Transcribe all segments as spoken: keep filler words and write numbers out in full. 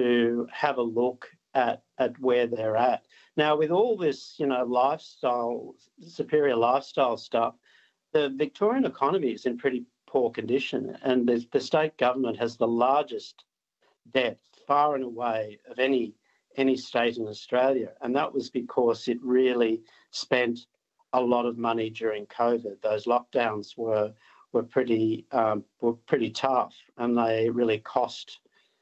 to have a look at, at where they're at. Now, with all this, you know, lifestyle, superior lifestyle stuff, the Victorian economy is in pretty poor condition, and the, the state government has the largest debt far and away of any any state in Australia, and that was because it really spent a lot of money during COVID. Those lockdowns were were pretty um, were pretty tough, and they really cost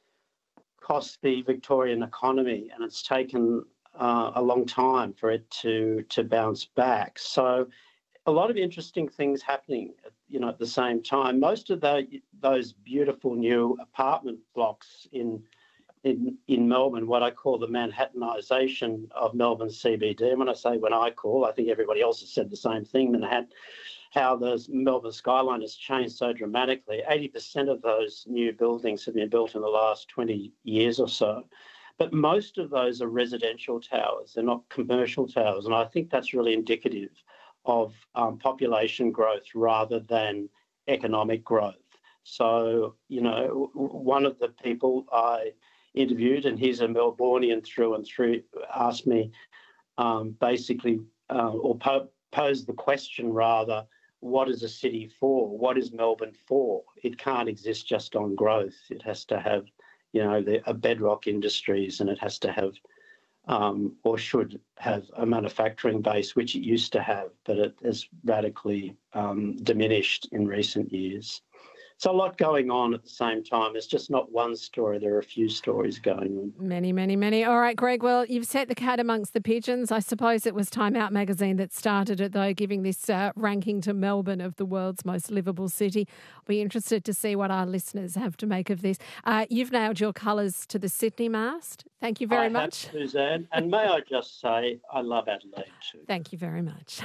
cost the Victorian economy, and it's taken uh, a long time for it to to bounce back. So, a lot of interesting things happening, you know, at the same time. Most of the, those beautiful new apartment blocks in in in Melbourne, what I call the Manhattanisation of Melbourne C B D. And when I say when I call, I think everybody else has said the same thing. Manhattan, how the Melbourne skyline has changed so dramatically. eighty percent of those new buildings have been built in the last twenty years or so. But most of those are residential towers. They're not commercial towers. And I think that's really indicative of um, population growth rather than economic growth. So, you know, one of the people I interviewed, and he's a Melbourneian through and through, asked me um, basically, uh, or po- posed the question rather, what is a city for? What is Melbourne for? It can't exist just on growth. It has to have, you know, the, a bedrock industries, and it has to have Um, or should have a manufacturing base, which it used to have, but it has radically um, diminished in recent years. So a lot going on at the same time. It's just not one story. There are a few stories going on. Many, many, many. All right, Greg, well, you've set the cat amongst the pigeons. I suppose it was Time Out magazine that started it, though, giving this uh, ranking to Melbourne of the world's most livable city. I'll be interested to see what our listeners have to make of this. Uh, you've nailed your colours to the Sydney mast. Thank you very I much. Have, Suzanne. And may I just say, I love Adelaide too. Thank you very much.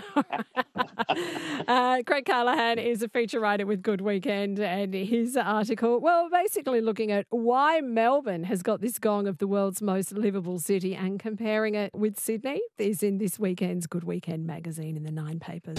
uh, Greg Callaghan is a feature writer with Good Weekend, and his article, well, basically looking at why Melbourne has got this gong of the world's most livable city and comparing it with Sydney is in this weekend's Good Weekend magazine in the Nine papers.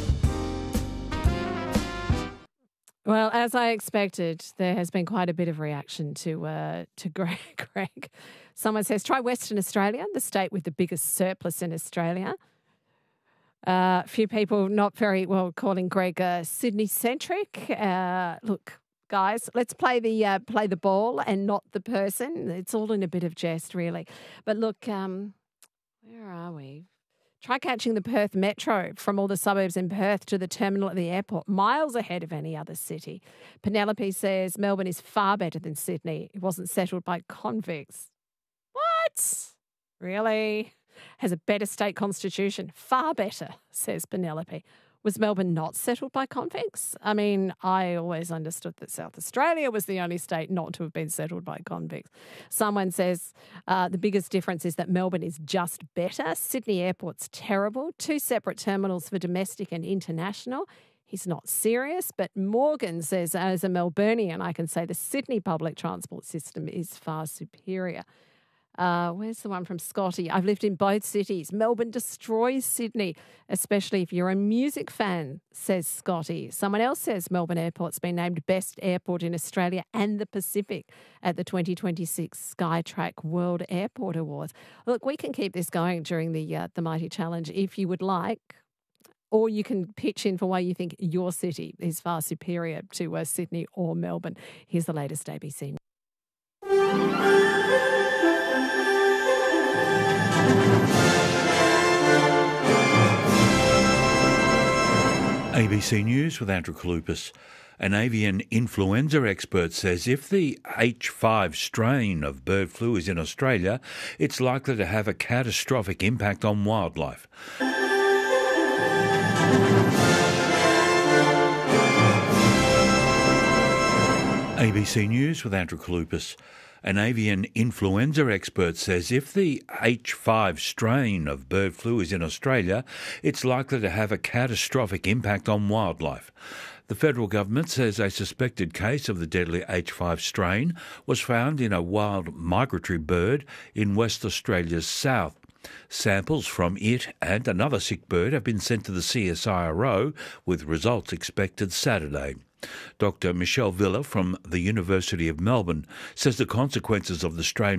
Well, as I expected, there has been quite a bit of reaction to uh, to Greg. Greg. Someone says, try Western Australia, the state with the biggest surplus in Australia. A uh, few people not very well calling Greg uh, Sydney-centric. Uh, look, guys, let's play the uh, play the ball and not the person. It's all in a bit of jest, really. But look, um, where are we? Try catching the Perth Metro from all the suburbs in Perth to the terminal at the airport, miles ahead of any other city. Penelope says Melbourne is far better than Sydney. It wasn't settled by convicts. What? Really? Has a better state constitution. Far better, says Penelope. Was Melbourne not settled by convicts? I mean, I always understood that South Australia was the only state not to have been settled by convicts. Someone says uh, the biggest difference is that Melbourne is just better. Sydney Airport's terrible. Two separate terminals for domestic and international. He's not serious, but Morgan says, as a Melburnian, I can say the Sydney public transport system is far superior. Uh, where's the one from Scotty? I've lived in both cities. Melbourne destroys Sydney, especially if you're a music fan, says Scotty. Someone else says Melbourne Airport's been named best airport in Australia and the Pacific at the twenty twenty-six Skytrack World Airport Awards. Look, we can keep this going during the uh, the Mighty Challenge if you would like, or you can pitch in for why you think your city is far superior to uh, Sydney or Melbourne. Here's the latest A B C. A B C News with Andrew Kalupas. An avian influenza expert says if the H five strain of bird flu is in Australia, it's likely to have a catastrophic impact on wildlife. A B C News with Andrew Kalupas. An avian influenza expert says if the H five strain of bird flu is in Australia, it's likely to have a catastrophic impact on wildlife. The federal government says a suspected case of the deadly H five strain was found in a wild migratory bird in West Australia's south. Samples from it and another sick bird have been sent to the C S I R O, with results expected Saturday. Doctor Michelle Villa from the University of Melbourne says the consequences of the strain